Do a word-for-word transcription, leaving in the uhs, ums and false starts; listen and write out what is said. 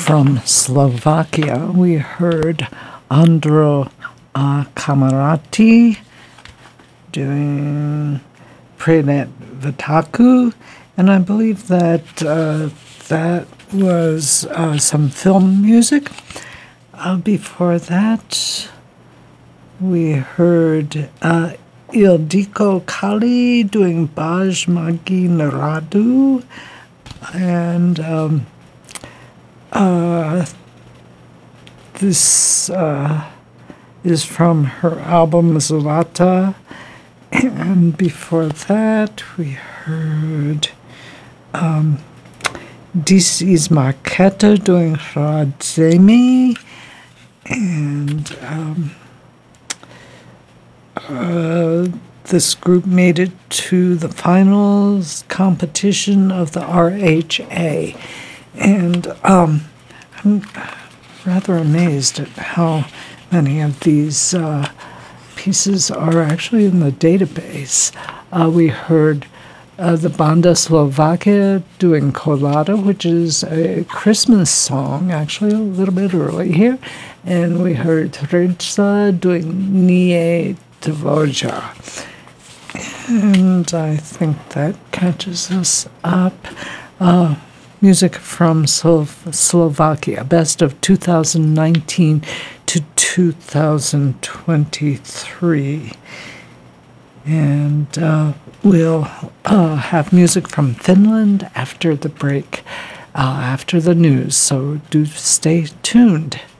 From Slovakia, we heard Andro uh, Kamarati doing Prenet Vitaku, and I believe that uh, that was uh, some film music. Uh, before that, we heard uh, Ildiko Kali doing Baj Magi Naradu, and um, uh, this uh, is from her album Zlata. And before that, we heard um, This is Marketa doing Radzemi, and um, uh, this group made it to the finals competition of the R H A. And um, I'm rather amazed at how many of these uh, pieces are actually in the database. Uh, we heard uh, the Banda Slovakia doing Kolada, which is a Christmas song, actually a little bit early here. And we heard Tritsa doing Nie Tvoja. And I think that catches us up. Uh, music from Slo- Slovakia, best of two thousand nineteen to two thousand twenty-three. And uh, we'll uh, have music from Finland after the break, uh, after the news. So do stay tuned.